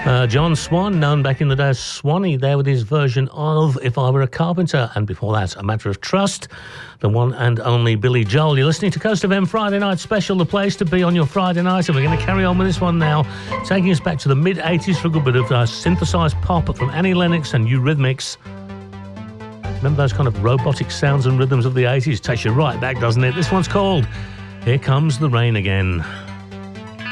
John Swan, known back in the day as Swanee, there with his version of If I Were a Carpenter, and before that, A Matter of Trust, the one and only Billy Joel. You're listening to Coast FM Friday Night Special, the place to be on your Friday night, and we're going to carry on with this one now, taking us back to the mid-80s for a good bit of synthesised pop from Annie Lennox and Eurythmics. Remember those kind of robotic sounds and rhythms of the 80s? Takes you right back, doesn't it? This one's called Here Comes the Rain Again.